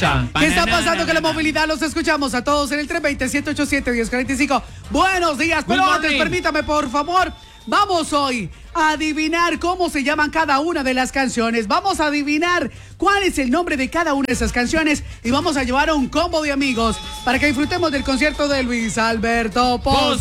¿Qué está pasando con la movilidad? Los escuchamos a todos en el 320-787-1045. Buenos días, pero antes permítame, por favor, vamos hoy a adivinar cómo se llaman cada una de las canciones. Vamos a adivinar cuál es el nombre de cada una de esas canciones y vamos a llevar un combo de amigos para que disfrutemos del concierto de Luis Alberto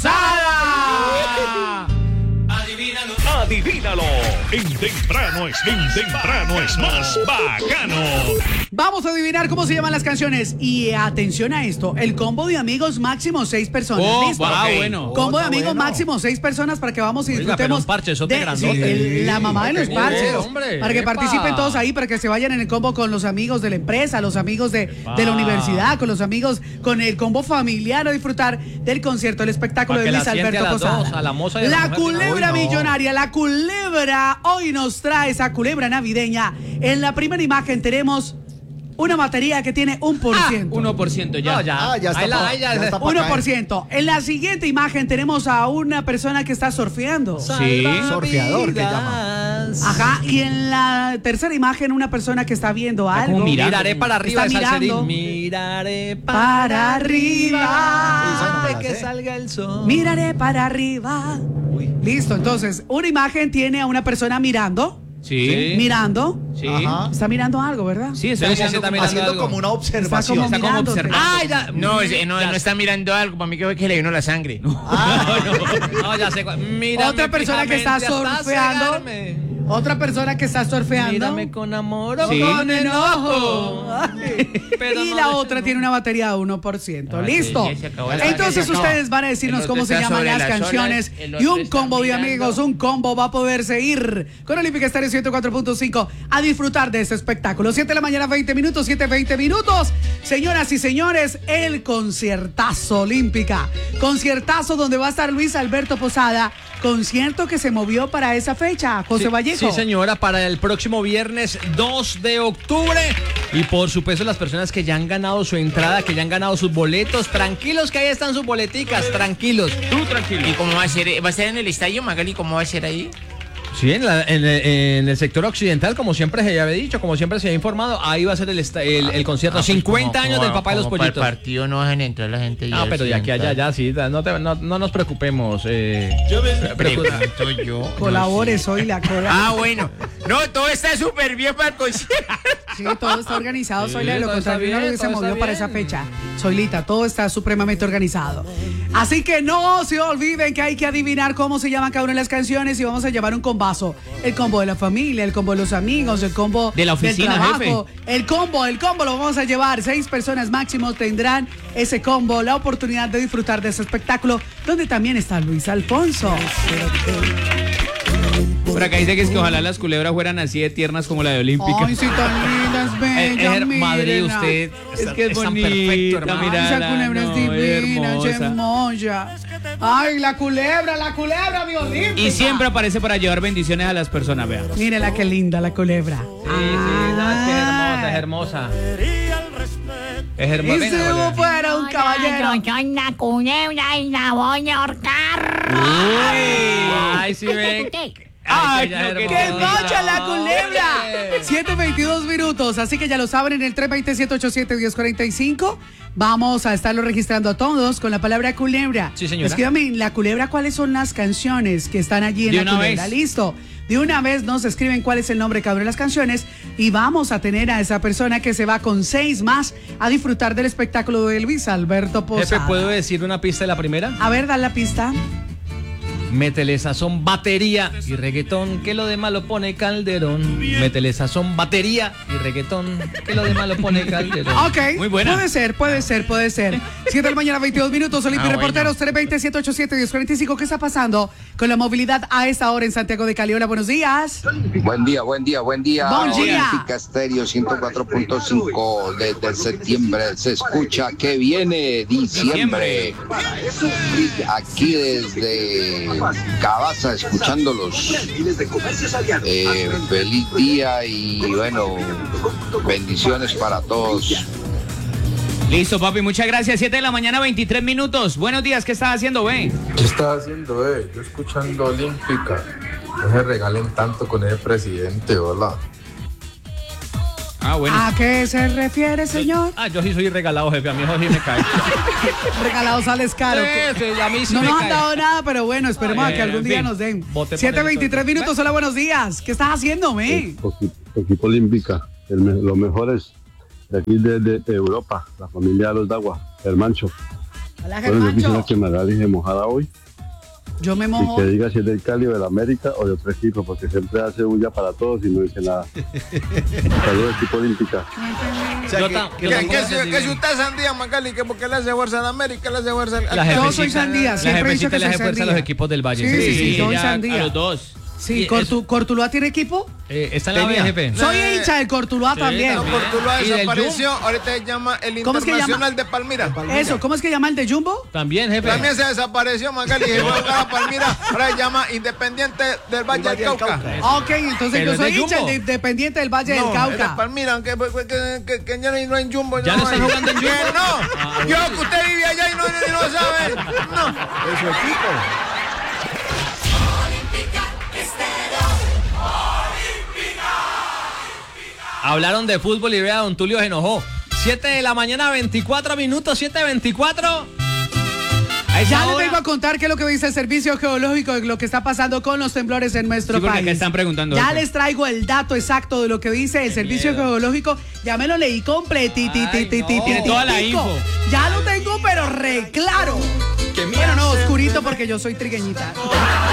Posada. Adivínalo. Adivínalo. En temprano es más bacano. Vamos a adivinar cómo se llaman las canciones. Y atención a esto: el combo de amigos máximo 6 personas. ¿Listo? Bueno. Combo de amigos máximo 6 personas para que vamos y disfrutemos. Un parchezote grandote. La mamá de los parches. Para que participen todos ahí, para que se vayan en el combo con los amigos de la empresa, los amigos de la universidad, con los amigos, con el combo familiar, a disfrutar del concierto, el espectáculo de Luis Alberto Posada. La culebra millonaria, la culebra hoy nos trae esa culebra navideña. En la primera imagen tenemos una batería que tiene 1%. 1% ya. Ya está. 1%. En la siguiente imagen tenemos a una persona que está surfeando. Sí. Surfeador que llama. Ajá. Y en la tercera imagen una persona que está viendo algo. Miraré para arriba. Está mirando. Miraré para arriba. Antes que salga el sol. Miraré para arriba. Listo, entonces, una imagen tiene a una persona mirando. Sí. Mirando. Sí. Está mirando algo, ¿verdad? Sí, está Haciendo mirando como una observación. Está como observando. Ah, ya. No está mirando algo. Para mí que le vino la sangre. No, ya sé. Mírame otra persona que está surfeando. Otra persona que está surfeando. Mírame con amor o Sí. con enojo. Pero y no la le- otra tiene una batería de 1%. Listo. ya se acabó la Entonces batería. ustedes van a decirnos El cómo otro se está llaman sobre las las canciones. olas, el Y otro un está combo de mirando. amigos, un combo va a poderse ir con Olímpica Estéreo 104.5 a disfrutar de este espectáculo. 7 de la mañana, 20 minutos, 7:20 minutos. Señoras y señores, el conciertazo Olímpica. Conciertazo donde va a estar Luis Alberto Posada. Concierto que se movió para esa fecha, José Vallejo. Sí, señora, para el próximo viernes 2 de octubre. Y por supuesto, las personas que ya han ganado su entrada, que ya han ganado sus boletos, tranquilos que ahí están sus boleticas, tranquilos. Tú tranquilo. ¿Y cómo va a ser? ¿Va a ser en el estadio, Magali? ¿Cómo va a ser ahí? Sí, en el sector occidental, como siempre se había dicho, como siempre se había informado, ahí va a ser el concierto. 50 años del Papá de los Pollitos. Para el partido no dejan entrar la gente. Ah, pero de aquí a allá, ya, sí, no nos preocupemos. Pregunto yo. Colabore, soy la cola. Ah, bueno. No, todo está súper bien para el concierto. Sí, todo está organizado, Sí, Soyla, de lo todo está contrario bien, no se todo movió está para bien. esa fecha. Soylita, todo está supremamente organizado. Así que no se olviden que hay que adivinar cómo se llaman cada una de las canciones y vamos a llevar un combazo. El combo de la familia, el combo de los amigos, el combo De la oficina, del trabajo. jefe. El combo lo vamos a llevar. 6 personas máximo tendrán ese combo, la oportunidad de disfrutar de ese espectáculo, donde también está Luis Alfonso. Por acá dice que es que ojalá las culebras fueran así de tiernas como la de Olímpica. Ay, sí, tan lindas, bellas, Madrid, mírenla. usted Es que es tan bonita, perfecto, hermano. mira. Esa Mírala, culebra no, es divina, es hermosa. hermosa. Ay, la culebra, mi Olímpica. Y siempre aparece para llevar bendiciones a las personas, vean. Mírela qué linda la culebra. Es hermosa. Es hermosa. Y si yo fuera un caballero. Yo soy la culebra y la voy a ahorcar. Ay, sí ve. ¡Ay, que ella es qué hermosa. noche la culebra! 7:22 minutos, así que ya lo saben, en el 320-787-1045 vamos a estarlo registrando a todos con la palabra culebra. Sí, señora. Escríbame la culebra cuáles son las canciones que están allí en De la una culebra. vez. Listo. De una vez nos escriben cuál es el nombre de cada una de las canciones y vamos a tener a esa persona que se va con 6 más a disfrutar del espectáculo de Luis Alberto Posada. Jefe, ¿puedo decir una pista de la primera? A ver, da la pista. Métele sazón, batería y reggaetón, que lo demás lo pone Calderón. Métele sazón, batería y reggaetón, que lo demás lo pone Calderón. Ok, Muy buena. puede ser. 7 de la mañana, 22 minutos, Olimpia Reporteros, 320-787-1045. ¿Qué está pasando con la movilidad a esta hora en Santiago de Cali? Hola, buenos días. Buen día. Buen día. Olímpica Estéreo 104.5 desde septiembre. Se escucha que viene diciembre. Aquí desde Cabaza, escuchándolos. Feliz día y bueno, bendiciones para todos. Listo, papi, muchas gracias. 7 de la mañana, 23 minutos. Buenos días, ¿qué estás haciendo, ve? ¿Qué estás haciendo, Yo escuchando Olímpica. No se regalen tanto con ese presidente, hola. Ah, bueno. ¿A qué se refiere, señor? Yo sí soy regalado, jefe. A mí eso sí me cae. Regalado sales caro. Sí, a mí sí no me nos cae. han dado nada, pero bueno, esperemos a que algún en día fin, nos den. vote por 7:23 minutos, hola, buenos días. ¿Qué estás haciendo, me? Equipo olímpica, los mejores de aquí de Europa, la familia Los Dagua, Germancho. Hola, Bueno, yo quisiera Germancho. que Magali se mojara hoy Yo me y mojo. que diga si es del Cali o del América o de otro equipo, porque siempre hace bulla para todos y no dice nada. Saludos, equipo olímpica. Que si usted es sandía, Magali, que porque le hace fuerza a la América, le hace fuerza al... Yo soy sandía, La siempre he dicho jefecita que le soy hace fuerza a sandía. los equipos del Valle. Sí, soy ya sandía. a los dos. Sí, Y ¿Cortuluá tiene equipo? Está en la B, Tenía. jefe. Soy hincha del Cortuluá también. No, Cortuluá ¿Y del desapareció, ahorita se llama el ¿Cómo es que Internacional de Palmira. Eso, ¿cómo es que llama el de Jumbo? También, jefe. También se desapareció, Magali, y fue a jugar a Palmira, ahora se llama Independiente del Valle del Cauca. Ok, entonces Pero yo es soy de hincha Jumbo. del Independiente del Valle del No, Cauca. es de Palmira, aunque que ya no hay Jumbo. ¿Ya no están jugando en Jumbo? Que no, yo que usted vive allá y no sabe. No. Es su equipo. Hablaron de fútbol y vea, don Tulio se enojó. 7 de la mañana, 24 minutos, 7:24. Ya les vengo a contar qué es lo que dice el Servicio Geológico de lo que está pasando con los temblores en nuestro Sí, porque país. acá están preguntando Ya eso. les traigo el dato exacto de lo que dice el Servicio Geológico. Ya me lo leí Tiene toda la info. Ya lo tengo, pero re claro. Bueno, no, oscurito porque yo soy trigueñita.